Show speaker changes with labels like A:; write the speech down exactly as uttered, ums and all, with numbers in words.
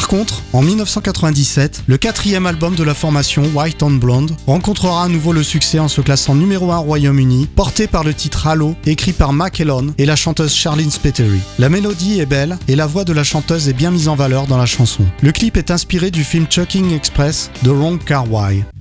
A: contre, en dix-neuf cent quatre-vingt-dix-sept, le quatrième album de la formation White on Blonde rencontrera à nouveau le succès en se classant numéro un au Royaume-Uni, porté par le titre Halo, écrit par Mac Elon et la chanteuse Charlene Spiteri. La mélodie est belle et la voix de la chanteuse est bien mise en valeur dans la chanson. Le clip est inspiré du film Chucking Express de Wong Kar-wai.